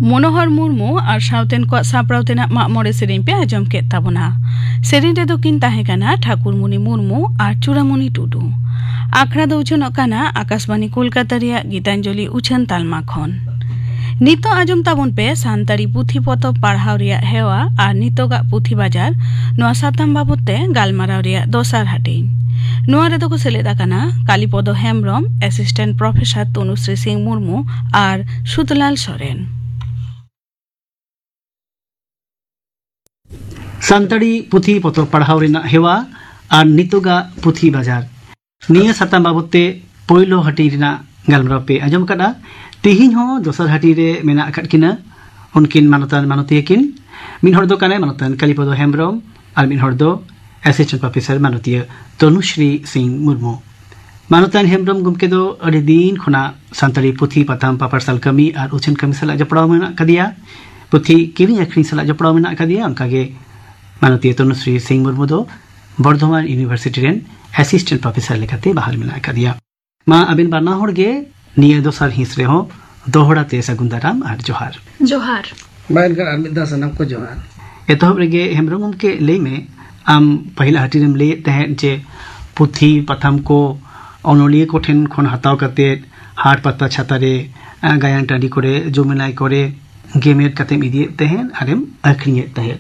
मनोहर मुर्मू और सावतेन को सापड़ावतेना मागमोड़े सेरेन पे आजम के ताबोना सेरेन रे दोकिन ताहेकाना ठाकुरमुनि मुर्मू और चूड़ामणि टुडू आखड़ा दो उछनकाना आकाशवाणी कोलकाता रिया गीतांजलि उछन तालमा खन नितो आजम ताबन पे सानतारी पुथी पतब पढ़ाव रिया हेवा और नितोगा पुथी बाजार नोआ साताम बाबते गालमाराव रिया दोसार हाटिन नोआ रे दोको सेलेदा काना कालीपद हेम्ब्रम असिस्टेंट प्रोफेसर तनुश्री सिंह मुर्मू और सुतलाल सोरेन सानताड़ी पुथी पतब पढ़ाव रेना हेवा और नितोगा पुथी बाजार निया साताम बाबते पोइलो हाटी रेना गालमाराव पे आजम कादा तेहिन हो दोसर हाटी रे मेना अकाद किना उनकिन मानतान मानती किन मिन हर दो काने मानतान कालीपद हेम्ब्रम और मिन हर दो असिस्टेंट प्रोफेसर मानती तनुश्री सिंह मुर्मू मानतान हेम्ब्रम गुमके दो अड़ी दिन खुना सानताड़ी पुथी पताम पापारसाल कमी और उछन कमी सला जपड़ाव मेना कदिया पुथी किरिंग आखरिंग सला जपड़ाव मेना कदिया उनकागे मानती तनुश्री सिंह मुर्मू दो Bardhaman university rain assistant professor लेकाते बाहर मेना कदिया मा अबिन बारना होड़गे निया दोसर हिस रे हो दोहड़ा ते सगुंदाराम और जोहार जोहार बाइन कर आरमिदा सनम को जोहार एतोहब रेगे हेम्ब्रम के ले में आम पहिला हाटी रेम ले तहे जे पुथी पथम को अनोलिए को ठेन खन हताव करते हाट पत्ता छाता रे गायन टाडी करे जुमिनाय करे गेमेर कते इदी तहेन आरेम अखरिये तहे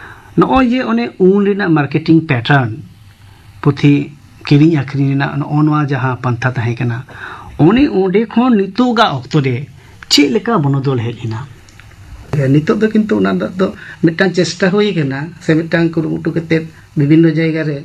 नो ये ओने उन रेना मार्केटिंग पैटर्न पुथी किरिंग अखरिंग रेना ओनवा जहां पंथा तहे कना ओने ओंडे खन नितोगा ऑक्टो रे चे लेका बनोदल हेलिना नितो दो किंतु उना दो मिटान चेष्टा होई केना से मिटान कुरुमुटु कते विभिन्न जायगा रे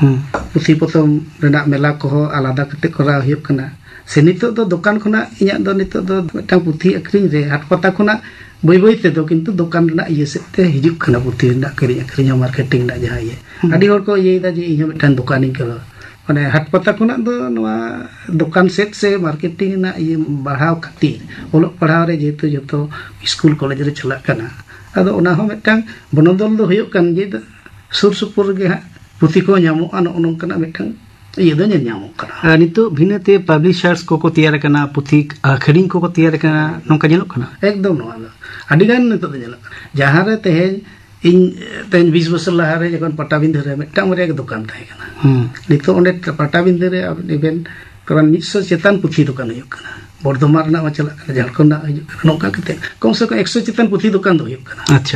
पुथी पतम रेना मेला को आलादा कते करा हुयुक कना से नितो दो दुकान खना इया दो नितो दो मिटान पुथी अखरिंग रे हाट पता खना बई बई ते दो किंतु दुकान रेना ये सेते हिजुक कना पुथी रेना करी अखरिंग मार्केटिंग ना जहा ये अडी होर को ये दा जे इया मिटान दुकानिंग करो माने हाट पता खुना दो नवा दुकान सेट से मार्केटिंग ना ये बढ़ाव खातिर ओलो पढ़ाव रे जेतु जतो स्कूल कॉलेज रे चला कना अदो ओना हो मिटांग बनोदल दो हुयुक कान जे सुर सुपुर गे पुथी को ᱧᱟᱢᱚᱜ ᱟᱱ ᱚᱱᱚᱝᱠᱟᱱᱟ ᱢᱤᱫᱴᱟᱝ ᱤᱭᱟᱹ ᱫᱚ ᱧᱮᱞ ᱧᱟᱢᱚᱜ ᱠᱟᱱᱟ नितो भिन्नते पब्लिशर्स को तैयार करना पुथी अखरिंग को तैयार करना नोंका जेलोक कना एकदम नोआ दो अडी गान नितो दो जेलोक जहां रे तेहेन इन तेन 20 बछर लहा रे जखन पटाबिंदे रे मिदटांग रे दुकान थाहे कना नितो ओंडे पटाबिंदे रे इवेंट करन 100 चेतान पुथी दुकान हुयुक कना बर्धमान ना चला झारखंड ना हुयुक कना नोका कते कम से कम 100 चेतान पुथी दुकान दो हुयुक कना। अच्छा।